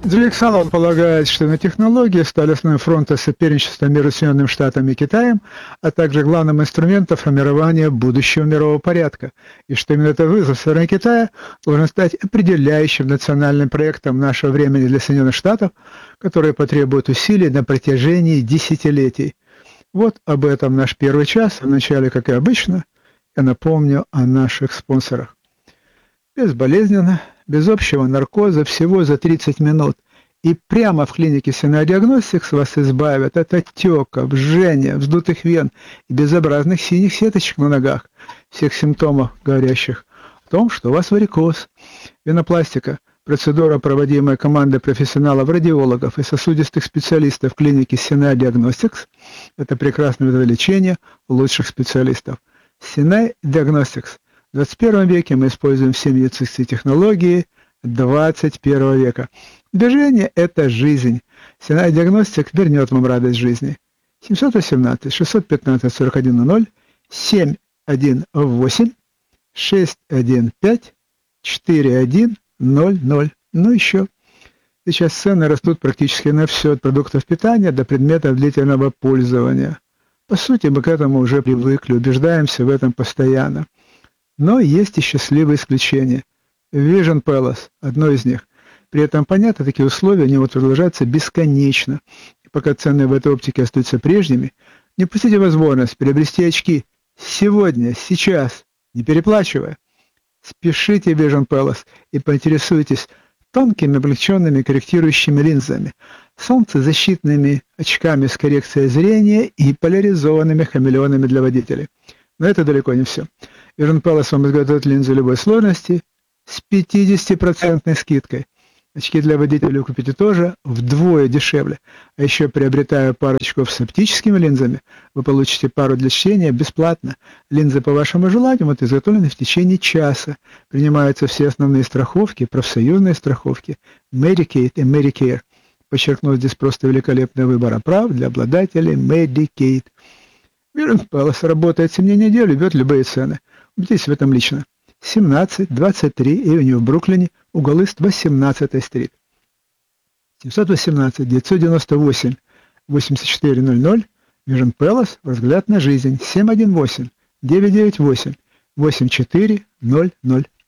Джейк Саллон полагает, что технологии стали основой фронта соперничества между Соединенными Штатами и Китаем, а также главным инструментом формирования будущего мирового порядка, и что именно этот вызов со стороны Китая должен стать определяющим национальным проектом нашего времени для Соединенных Штатов, который потребует усилий на протяжении десятилетий. Вот об этом наш первый час. Вначале, как и обычно, я напомню о наших спонсорах. Безболезненно, без общего наркоза, всего за 30 минут. И прямо в клинике Sinai Diagnostics вас избавят от отеков, жжения, вздутых вен и безобразных синих сеточек на ногах, всех симптомов, говорящих о том, что у вас варикоз. Венопластика – процедура, проводимая командой профессионалов-радиологов и сосудистых специалистов клиники Sinai Diagnostics. Это прекрасное вид лечения лучших специалистов. Sinai Diagnostics. В 21 веке мы используем все медицинские технологии 21 века. Движение – это жизнь. Sinai Diagnostics вернет вам радость жизни. 718-615-4100, 718-615-4100. Ну еще. Сейчас цены растут практически на все, от продуктов питания до предметов длительного пользования. По сути, мы к этому уже привыкли, убеждаемся в этом постоянно. Но есть и счастливые исключения. Vision Palace – одно из них. При этом, понятно, такие условия не могут продолжаться бесконечно. И пока цены в этой оптике остаются прежними, не упустите возможность приобрести очки сегодня, сейчас, не переплачивая. Спешите в Vision Palace и поинтересуйтесь тонкими облегченными корректирующими линзами, солнцезащитными очками с коррекцией зрения и поляризованными хамелеонами для водителей. Но это далеко не все. Vision Palace вам изготовит линзы любой сложности с 50% скидкой. Очки для водителей вы купите тоже вдвое дешевле. А еще, приобретая пару очков с оптическими линзами, вы получите пару для чтения бесплатно. Линзы по вашему желанию будут изготовлены в течение часа. Принимаются все основные страховки, профсоюзные страховки, Medicaid и Medicare. Подчеркну, здесь просто великолепный выбор прав для обладателей Medicaid. Vision Palace работает 7 дней в неделю, берет любые цены. Убедитесь в этом лично. 1723 Авеню в Бруклине, угол Ист, 18-й стрит. 718-998-8400, Vision Palace, взгляд на жизнь, 718-998-8400.